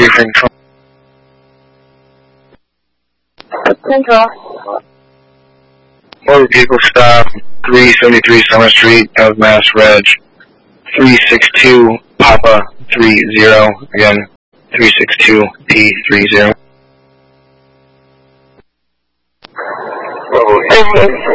briefing. Control. Motor vehicle stop, 373 Summer Street, of Mass Reg, 362 Papa 30, again, 362 P30. Okay.